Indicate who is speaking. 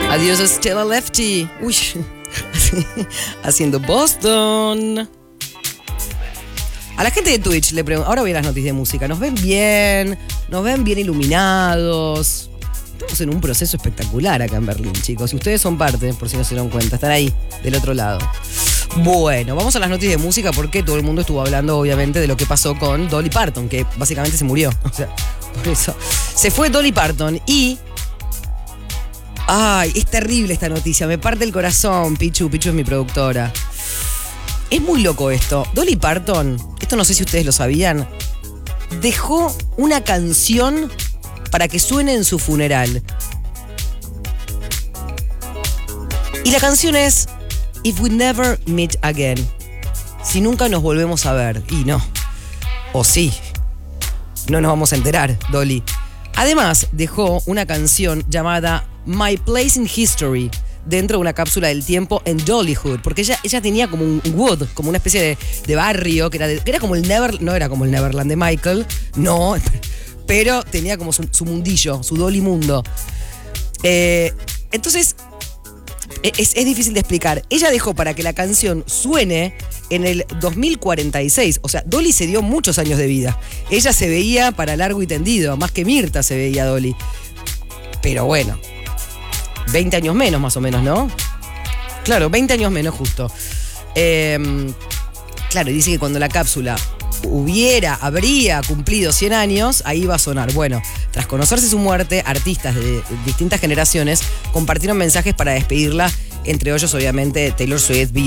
Speaker 1: Adiós, Stella Lefty. Uy, haciendo Boston. A la gente de Twitch le pregunto, ahora voy a las noticias de música. ¿Nos ven bien? ¿Nos ven bien iluminados? Estamos en un proceso espectacular acá en Berlín, chicos. Y ustedes son parte, por si no se dieron cuenta. Están ahí, del otro lado. Bueno, vamos a las noticias de música porque todo el mundo estuvo hablando, obviamente, de lo que pasó con Dolly Parton, que básicamente se murió. O sea, por eso. Se fue Dolly Parton y... Ay, es terrible esta noticia. Me parte el corazón, Pichu. Pichu es mi productora. Es muy loco esto. Dolly Parton, esto no sé si ustedes lo sabían, dejó una canción para que suene en su funeral. Y la canción es If We Never Meet Again. Si nunca nos volvemos a ver. Y no. O sí. No nos vamos a enterar, Dolly. Además, dejó una canción llamada My Place in History dentro de una cápsula del tiempo en Dollywood, porque ella tenía como un wood, como una especie de barrio que era como el no era como el Neverland de Michael, no, pero tenía como su mundillo, su Dolly mundo. Entonces, es difícil de explicar. Ella dejó para que la canción suene en el 2046. O sea, Dolly se dio muchos años de vida. Ella se veía para largo y tendido, más que Mirta se veía Dolly. Pero bueno, 20 años menos más o menos, ¿no? Claro, 20 años menos justo. Claro, y dice que cuando la cápsula habría cumplido 100 años, ahí va a sonar. Bueno, tras conocerse su muerte, artistas de distintas generaciones compartieron mensajes para despedirla, entre ellos obviamente Taylor Swift,